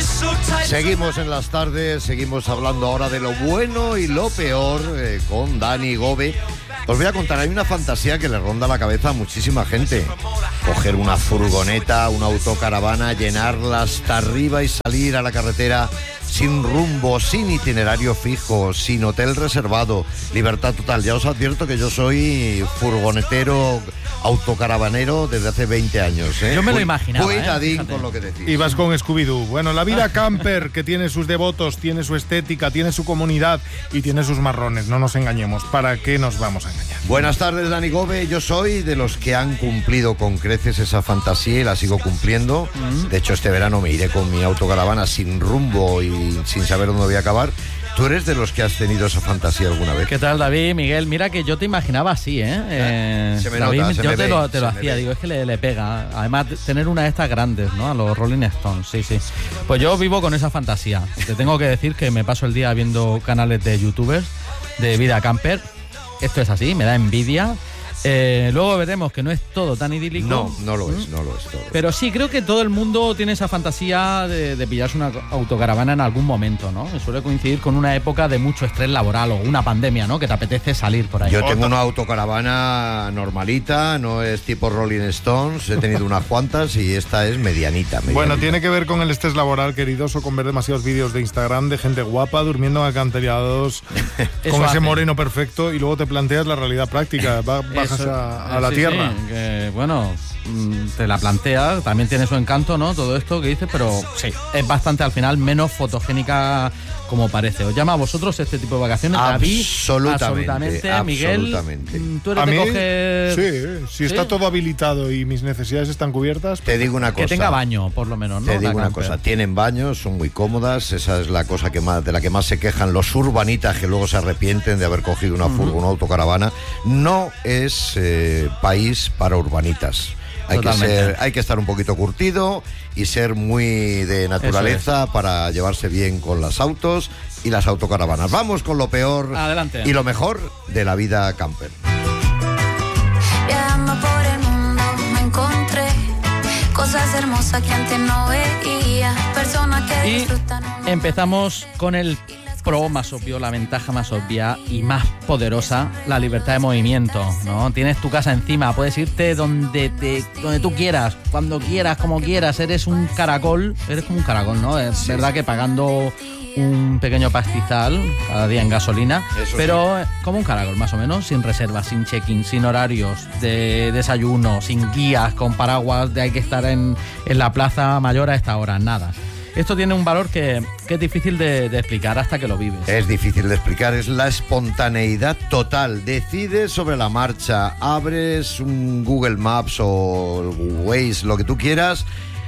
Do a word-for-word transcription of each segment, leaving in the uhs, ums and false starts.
Seguimos en las tardes, seguimos hablando ahora de lo bueno y lo peor eh, con Dani Gove. Os voy a contar, hay una fantasía que le ronda la cabeza a muchísima gente. Coger una furgoneta, una autocaravana, llenarla hasta arriba y salir a la carretera sin rumbo, sin itinerario fijo, sin hotel reservado, libertad total. Ya os advierto que yo soy furgonetero, autocaravanero desde hace veinte años. ¿eh? Yo me lo imaginaba. Cuidadín ¿eh? con lo que decís. Ibas con Scooby-Doo. Bueno, la vida camper, que tiene sus devotos, tiene su estética, tiene su comunidad y tiene sus marrones. No nos engañemos. ¿Para qué nos vamos a engañar? Buenas tardes, Dani Gove. Yo soy de los que han cumplido con creces esa fantasía y la sigo cumpliendo. Mm. De hecho, este verano me iré con mi autocaravana sin rumbo y sin saber dónde voy a acabar. ¿Tú eres de los que has tenido esa fantasía alguna vez? ¿Qué tal, David? Miguel, mira que yo te imaginaba así, ¿eh? eh se me David, nota, se yo me te ve, lo, te lo se hacía, digo, es que le, le pega. Además, tener una de estas grandes, ¿no? A los Rolling Stones, sí, sí. Pues yo vivo con esa fantasía. Te tengo que decir que me paso el día viendo canales de youtubers de vida camper. Esto es así, me da envidia. Eh, luego veremos que no es todo tan idílico. No, no lo es, no lo es todo. Pero sí, creo que todo el mundo tiene esa fantasía de, de pillarse una autocaravana en algún momento, ¿no? Suele coincidir con una época de mucho estrés laboral o una pandemia, ¿no? Que te apetece salir por ahí. Yo tengo una autocaravana normalita, no es tipo Rolling Stones, he tenido unas cuantas y esta es medianita, medianita. Bueno, tiene que ver con el estrés laboral, queridos, o con ver demasiados vídeos de Instagram de gente guapa durmiendo en acantilados con ese moreno perfecto y luego te planteas la realidad práctica. Va, bajas a, a la sí, tierra. Sí, que, bueno, te la planteas, también tiene su encanto, ¿no? Todo esto que dices, pero sí, es bastante al final menos fotogénica como parece. ¿Os llama a vosotros este tipo de vacaciones? Absolutamente. Absolutamente. Miguel, absolutamente. ¿tú eres a de mí, coger...? Sí, si ¿Sí? está todo habilitado y mis necesidades están cubiertas... Te digo una cosa. Que tenga baño, por lo menos, ¿no? Te digo la una camper. cosa, tienen baños, son muy cómodas, esa es la cosa que más, de la que más se quejan los urbanitas que luego se arrepienten de haber cogido una uh-huh. furgo, una autocaravana. No es eh, país para urbanitas. Hay que, ser, hay que estar un poquito curtido y ser muy de naturaleza es. para llevarse bien con los autos y las autocaravanas. Vamos con lo peor Adelante. y lo mejor de la vida camper. Viajando por el mundo me encontré cosas hermosas que antes no veía, personas que y disfrutan. Empezamos con el pro más obvio, la ventaja más obvia y más poderosa, la libertad de movimiento, ¿no? Tienes tu casa encima, puedes irte donde te, donde tú quieras, cuando quieras, como quieras, eres un caracol, eres como un caracol, ¿no? Es sí. verdad que pagando un pequeño pastizal cada día en gasolina, Eso pero sí. como un caracol más o menos, sin reservas, sin check-in, sin horarios de desayuno, sin guías, con paraguas de hay que estar en, en la Plaza Mayor a esta hora, nada. Esto tiene un valor que, que es difícil de, de explicar hasta que lo vives. Es difícil de explicar, es la espontaneidad total. Decides sobre la marcha, abres un Google Maps o Waze, lo que tú quieras,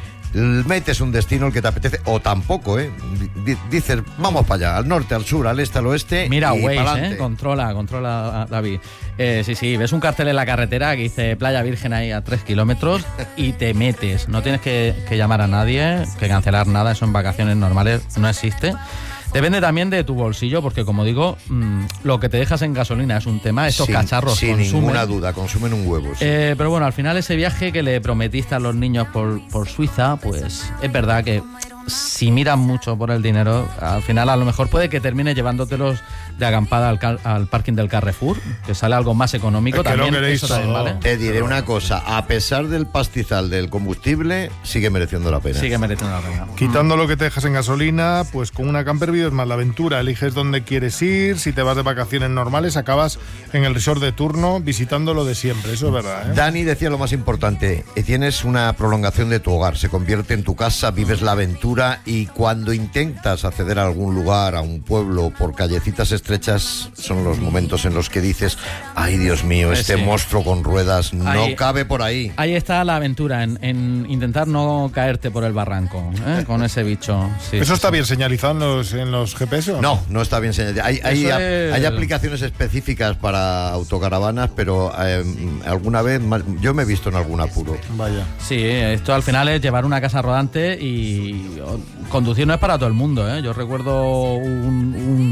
metes un destino el que te apetece, o tampoco, ¿eh? Dices, vamos para allá, al norte, al sur, al este, al oeste. Mira, y Waze, ¿eh? Controla, controla, David. Eh, sí, sí, ves un cartel en la carretera que dice Playa Virgen ahí a tres kilómetros y te metes. No tienes que, que llamar a nadie, que cancelar nada, eso en vacaciones normales no existe. Depende también de tu bolsillo, porque como digo, mmm, lo que te dejas en gasolina es un tema. Estos sin, cacharros sin consumen. Sin ninguna duda, consumen un huevo. Sí. Eh, pero bueno, al final ese viaje que le prometiste a los niños por, por Suiza, pues es verdad que si miras mucho por el dinero, al final a lo mejor puede que termine llevándotelos de acampada al, car- al parking del Carrefour, que sale algo más económico. Es que también, lo eso también vale. Te diré una cosa, a pesar del pastizal del combustible, sigue mereciendo la pena. Sigue mereciendo la pena. Quitando lo que te dejas en gasolina, pues con una camper vives más la aventura, eliges dónde quieres ir, si te vas de vacaciones normales, acabas en el resort de turno visitando lo de siempre, eso es verdad, ¿eh? Dani decía lo más importante, tienes una prolongación de tu hogar, se convierte en tu casa, vives la aventura y cuando intentas acceder a algún lugar, a un pueblo, por callecitas estrechas, son los momentos en los que dices, ay Dios mío, este sí. monstruo con ruedas no ahí, cabe por ahí. Ahí está la aventura, en, en intentar no caerte por el barranco, ¿eh? Con ese bicho. Sí, ¿Eso sí, está sí. bien señalizado en los, en los G P S? ¿o no? No, no está bien señalizado. Hay, hay, es... hay aplicaciones específicas para autocaravanas, pero eh, alguna vez, yo me he visto en algún apuro. Vaya. Sí, esto al final es llevar una casa rodante y conducir no es para todo el mundo, ¿eh? Yo recuerdo un, un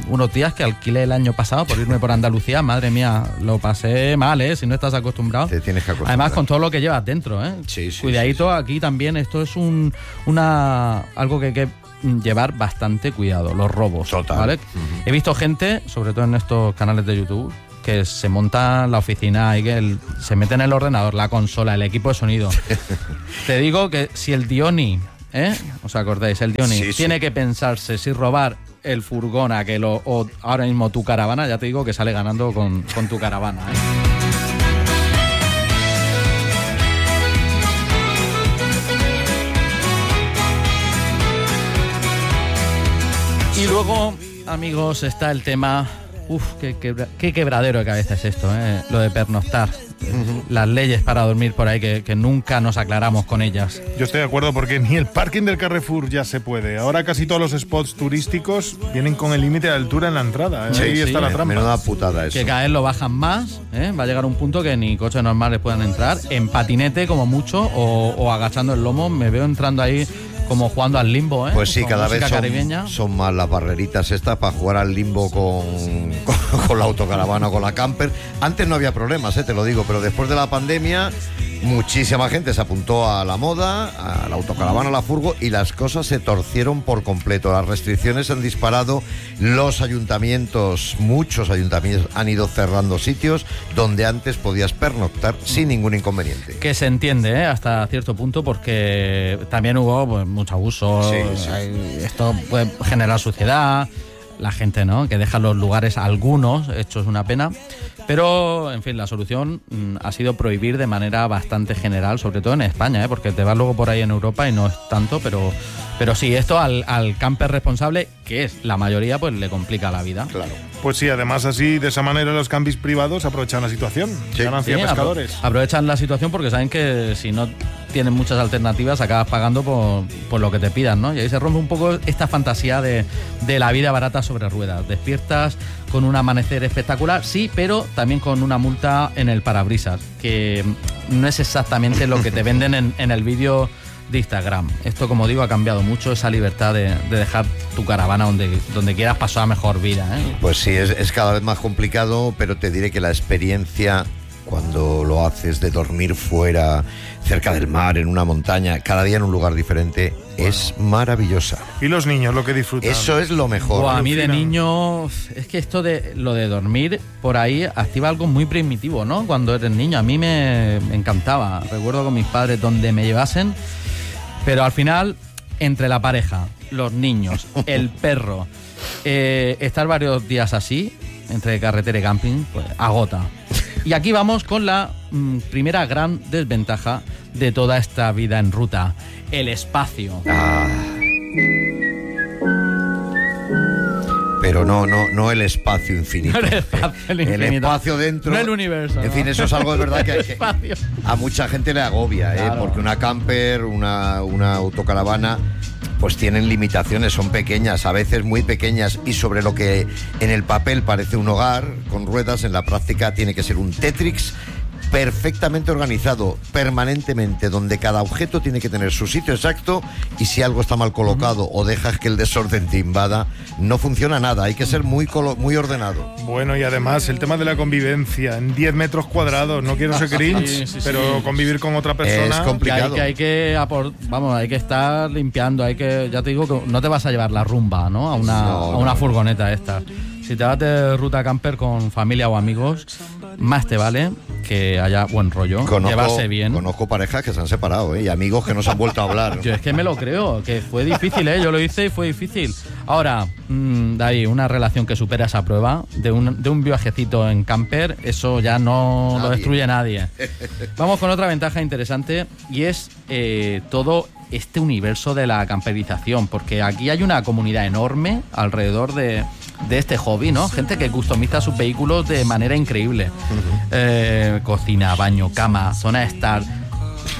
unos días que alquilé el año pasado por irme por Andalucía. Madre mía, lo pasé mal, ¿eh? Si no estás acostumbrado. Te tienes que acostumbrar. Además, con todo lo que llevas dentro, ¿eh? Sí, sí, Cuidadito, sí, sí. aquí también. Esto es un una algo que hay que llevar bastante cuidado, los robos. Total. ¿Vale? Uh-huh. He visto gente, sobre todo en estos canales de YouTube, que se monta la oficina y que el, se mete en el ordenador, la consola, el equipo de sonido. Te digo que si el Dioni, ¿eh? ¿Os acordáis? El Dioni Sí, sí. tiene que pensarse si robar el furgón a que lo, o ahora mismo tu caravana, ya te digo que sale ganando con, con tu caravana, ¿eh? Y luego, amigos, está el tema... Uf, qué, quebra, qué quebradero de cabeza es esto, ¿eh? Lo de pernoctar. Uh-huh. Las leyes para dormir por ahí, que, que nunca nos aclaramos con ellas. Yo estoy de acuerdo porque ni el parking del Carrefour ya se puede. Ahora casi todos los spots turísticos vienen con el límite de altura en la entrada, ¿eh? Sí, Ahí sí, está la trampa. Menuda putada eso. Que cada vez lo bajan más, ¿eh? Va a llegar un punto que ni coches normales puedan entrar. En patinete como mucho o, o agachando el lomo. Me veo entrando ahí como jugando al limbo, ¿eh? Pues sí, con cada vez son, son más las barreritas estas para jugar al limbo con, con, con la autocaravana o con la camper. Antes no había problemas, ¿eh? Te lo digo, pero después de la pandemia muchísima gente se apuntó a la moda, a la autocaravana, a la furgo, y las cosas se torcieron por completo. Las restricciones han disparado, los ayuntamientos, muchos ayuntamientos han ido cerrando sitios donde antes podías pernoctar sin ningún inconveniente. Que se entiende, ¿eh? Hasta cierto punto, porque también hubo pues, mucho abuso. Sí, sí. Esto puede generar suciedad. La gente, ¿no? Que deja los lugares, algunos, esto es una pena. Pero, en fin, la solución mmm, ha sido prohibir de manera bastante general, sobre todo en España, ¿eh? Porque te vas luego por ahí en Europa y no es tanto, pero, pero sí, esto al, al camper responsable, que es la mayoría, pues le complica la vida. Claro. Pues sí, además así, de esa manera los campings privados aprovechan la situación. Sí. Ganancia Sí, pescadores. apro- aprovechan la situación porque saben que si no tienen muchas alternativas acabas pagando por, por lo que te pidan, ¿no? Y ahí se rompe un poco esta fantasía de, de la vida barata sobre ruedas. Despiertas con un amanecer espectacular, sí, pero también con una multa en el parabrisas, que no es exactamente lo que te venden en, en el vídeo de Instagram. Esto, como digo, ha cambiado mucho esa libertad de, de dejar tu caravana donde, donde quieras pasar mejor vida, ¿eh? Pues sí, es, es cada vez más complicado, pero te diré que la experiencia, cuando lo haces de dormir fuera, cerca del mar, en una montaña, cada día en un lugar diferente, es maravillosa. Y los niños, lo que disfrutan. Eso es lo mejor. Buah, a mí de Alucinan. niño, es que esto de lo de dormir por ahí activa algo muy primitivo, ¿no? Cuando eres niño, a mí me, me encantaba. Recuerdo con mis padres donde me llevasen, pero al final, entre la pareja, los niños, el perro, eh, estar varios días así, entre carretera y camping, pues agota. Y aquí vamos con la mm, primera gran desventaja de toda esta vida en ruta, el espacio. Ah. Pero no, no, no el espacio infinito. El espacio, el El infinito. espacio dentro. No el universo, En ¿no? fin, eso es algo de verdad que, El que espacio. a mucha gente le agobia, ¿eh? Claro. Porque una camper, una, una autocaravana, pues tienen limitaciones, son pequeñas, a veces muy pequeñas, y sobre lo que en el papel parece un hogar con ruedas, en la práctica tiene que ser un Tetris perfectamente organizado, permanentemente, donde cada objeto tiene que tener su sitio exacto, y si algo está mal colocado o dejas que el desorden te invada, no funciona nada. Hay que ser muy, colo- muy ordenado. Bueno, y además el tema de la convivencia en diez metros cuadrados, no quiero ser cringe, Sí, sí, pero sí. convivir con otra persona... Es complicado. Que hay que, hay que apor- vamos, hay que estar limpiando, hay que, ya te digo que no te vas a llevar la rumba, ¿no? A una, No, a una no. furgoneta esta. Si te vas de ruta camper con familia o amigos, más te vale que haya buen rollo, Conozco, llevarse bien. conozco parejas que se han separado, ¿eh? Y amigos que no se han vuelto a hablar. Yo es que me lo creo, que fue difícil, ¿eh? Yo lo hice y fue difícil. Ahora, mmm, de ahí, una relación que supera esa prueba, de un, de un viajecito en camper, eso ya no Nadie. lo destruye nadie. Vamos con otra ventaja interesante, y es eh, todo este universo de la camperización, porque aquí hay una comunidad enorme alrededor de, de este hobby, ¿no? Gente que customiza sus vehículos de manera increíble. Uh-huh. eh, cocina, baño, cama, zona de estar.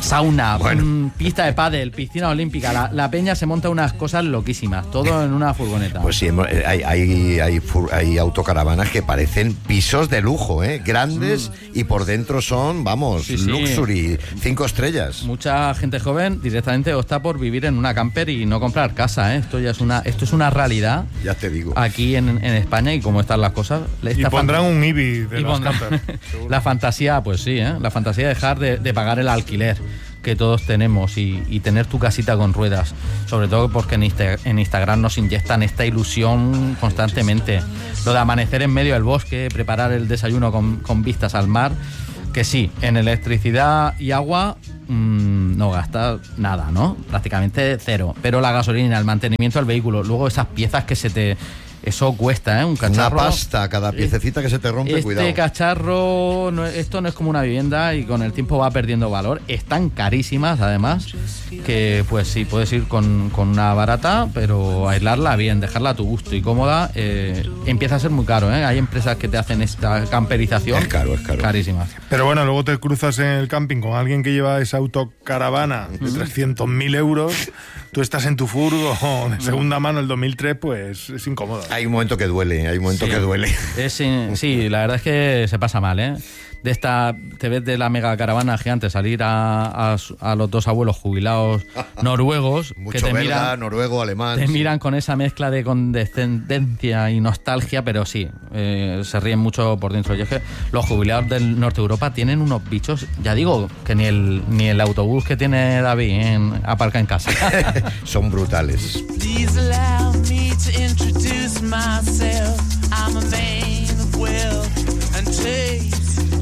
sauna, Bueno. mm, pista de pádel, piscina olímpica. La, la peña se monta unas cosas loquísimas, todo en una furgoneta. Pues sí, hemos- eh, hay, hay, hay, fur- hay autocaravanas que parecen pisos de lujo, ¿eh? Grandes y por dentro son, vamos, Sí, sí. luxury, cinco estrellas. Mucha gente joven directamente opta por vivir en una camper y no comprar casa, ¿eh? Esto ya es una, esto es una realidad Ya te digo. aquí en, en España y cómo están las cosas. Y Esta pondrán fanta- un I B I de y las pondrán- camper. La fantasía, pues sí, ¿eh? La fantasía de dejar de, de pagar el alquiler que todos tenemos y, y tener tu casita con ruedas. Sobre todo porque en, Insta- en Instagram nos inyectan esta ilusión constantemente. Lo de amanecer en medio del bosque, preparar el desayuno con, con vistas al mar, que sí, en electricidad y agua mmm, no gasta nada, ¿no? Prácticamente cero. Pero la gasolina, el mantenimiento del vehículo, luego esas piezas que se te... Eso cuesta, ¿eh? Un Una cacharro... pasta, cada piececita que se te rompe, Este cuidado. cacharro, no, esto no es como una vivienda y con el tiempo va perdiendo valor. Están carísimas, además, que pues sí, puedes ir con, con una barata, pero aislarla bien, dejarla a tu gusto y cómoda, eh, empieza a ser muy caro, ¿eh? Hay empresas que te hacen esta camperización. Es caro, es caro. Carísimas. Pero bueno, luego te cruzas en el camping con alguien que lleva esa autocaravana de trescientos mil euros. Tú estás en tu furgo de segunda mano el dos mil tres, pues es incómodo. Hay un momento que duele, hay un momento Sí. que duele. Es, eh, sí, la verdad es que se pasa mal, ¿eh? De esta, te ves de la mega caravana gigante salir a, a, a los dos abuelos jubilados noruegos Mucho que te belga, miran, noruego, alemán. te sí. miran con esa mezcla de condescendencia y nostalgia, pero sí, eh, se ríen mucho por dentro. Y es que los jubilados del norte de Europa tienen unos bichos, ya digo, que ni el, ni el autobús que tiene David en, aparca en casa. Son brutales. Please allow me to introduce myself. I'm a man of wealth and taste.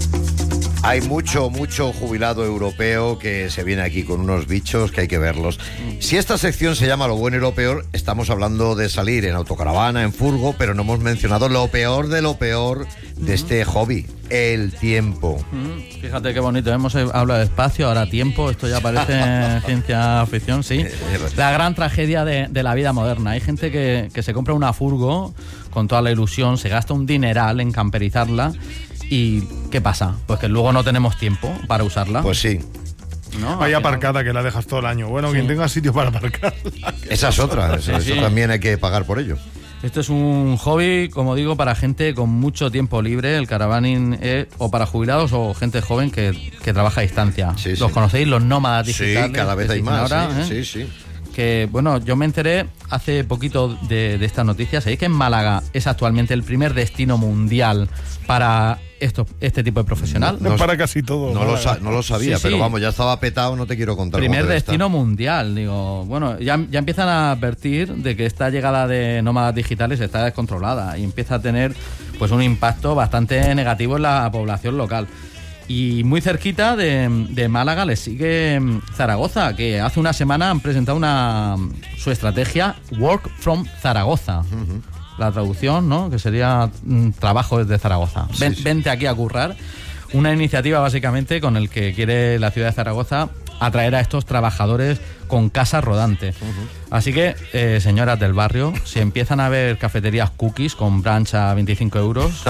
Hay mucho, mucho jubilado europeo que se viene aquí con unos bichos que hay que verlos. Si esta sección se llama Lo bueno y lo peor, estamos hablando de salir en autocaravana, en furgo, pero no hemos mencionado lo peor de lo peor de este hobby, el tiempo. Mm, Fíjate qué bonito, hemos hablado de espacio, ahora tiempo, esto ya parece ciencia ficción, sí. La gran tragedia de, de la vida moderna. Hay gente que, que se compra una furgo con toda la ilusión, se gasta un dineral en camperizarla y ¿qué pasa? Pues que luego no tenemos tiempo para usarla. Pues sí, ¿no? Hay Al final- aparcada que la dejas todo el año. Bueno, quien tenga sitio para aparcar. esa es otra, eso, Sí, eso sí. también hay que pagar por ello. Esto es un hobby, como digo, para gente con mucho tiempo libre. El caravaning es o para jubilados o gente joven que, que trabaja a distancia. Sí, sí. ¿Los conocéis? Los nómadas Sí, digitales. cada vez que hay existen más, ahora, sí, ¿eh? sí, sí. Que, bueno, yo me enteré hace poquito de, de esta noticia. ¿Sabéis que en Málaga es actualmente el primer destino mundial para esto, este tipo de profesional? No, para casi todo. No lo, Málaga. sa- no lo sabía, Sí, sí. pero vamos, ya estaba petado, no te quiero contar. cómo Primer debe destino estar. mundial, digo, bueno, ya, ya empiezan a advertir de que esta llegada de nómadas digitales está descontrolada y empieza a tener pues un impacto bastante negativo en la población local. Y muy cerquita de, de Málaga le sigue mm, Zaragoza, que hace una semana han presentado una su estrategia Work from Zaragoza. La traducción, ¿no? Que sería mm, trabajo desde Zaragoza. Sí, Ven- sí. Vente aquí a currar. Una iniciativa básicamente con el que quiere la ciudad de Zaragoza atraer a estos trabajadores con casa rodante. Así que, eh, señoras del barrio, si empiezan a ver cafeterías cookies con brunch a veinticinco euros,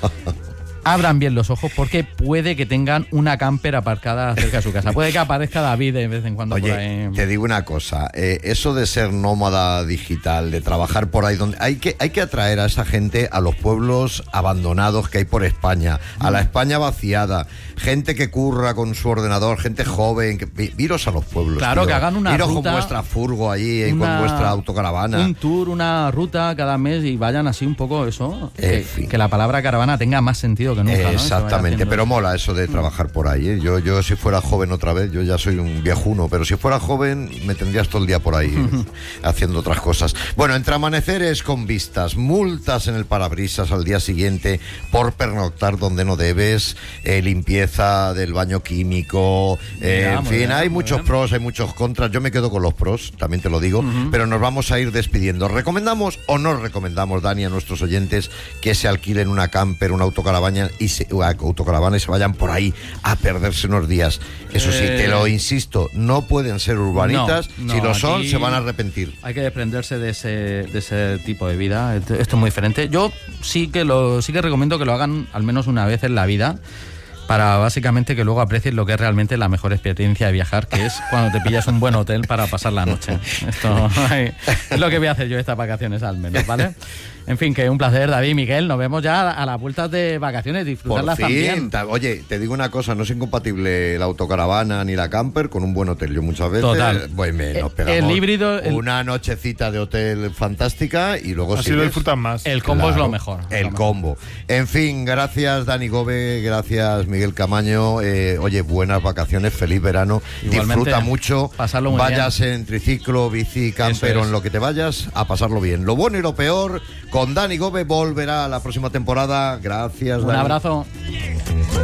abran bien los ojos porque puede que tengan una camper aparcada cerca de su casa. Puede que aparezca David de vez en cuando por Oye, ahí. te digo una cosa, eh, eso de ser nómada digital, de trabajar por ahí, donde hay que, hay que atraer a esa gente a los pueblos abandonados que hay por España, a la España vaciada, gente que curra con su ordenador, gente joven, que, vi- iros a los pueblos. Claro, tío. que hagan una Iros ruta, con vuestra furgo allí, y con una- vuestra autocaravana. Un tour, una ruta cada mes y vayan así un poco eso. En Que, fin. que la palabra caravana tenga más sentido que nunca. ¿no? Que se vaya Exactamente, haciendo pero eso. mola eso de trabajar por ahí. ¿eh? Yo, yo si fuera joven otra vez, yo ya soy un viejuno, pero si fuera joven me tendrías todo el día por ahí haciendo otras cosas. Bueno, entre amaneceres con vistas, multas en el parabrisas al día siguiente por pernoctar donde no debes, eh, limpieza del baño químico, eh, Mira, en muy fin, bien, hay muy muchos bien. pros, hay muchos contras. Yo me quedo con los pros, también te lo digo, pero nos vamos a ir despidiendo. ¿Recomendamos o no recomendamos, Dani, a nuestros oyentes que se alquilen una camper, una autocaravana y se, una autocaravana y se vayan por ahí a perderse unos días? Eso sí, Eh, te lo insisto, no pueden ser urbanitas. no, si no, lo son, aquí- se van a arrepentir. Hay que desprenderse de ese, de ese tipo de vida. Esto esto es muy diferente. Yo sí que lo sí que recomiendo que lo hagan al menos una vez en la vida. para básicamente que luego aprecies lo que es realmente la mejor experiencia de viajar, que es cuando te pillas un buen hotel para pasar la noche. Esto es lo que voy a hacer yo estas vacaciones al menos, ¿vale? En fin, que un placer, David, Miguel. Nos vemos ya a las vueltas de vacaciones, disfrutarlas Por fin. también. Ta- Oye, te digo una cosa, no es incompatible la autocaravana ni la camper con un buen hotel. Yo muchas veces, Total. pues me, nos El- pegamos el híbrido, el- una nochecita de hotel fantástica y luego Así lo sigues. disfrutan más. El combo es Claro, lo mejor. El Lo mejor. combo. En fin, gracias Dani Gobe, gracias Miguel Camaño. Eh, oye, buenas vacaciones, feliz verano. Igualmente, Disfruta mucho. pasarlo muy vayas en triciclo, bici, camper Eso o es. en lo que te vayas, a pasarlo bien. Lo bueno y lo peor con Dani Gobe volverá la próxima temporada. Gracias, Un Dani. abrazo.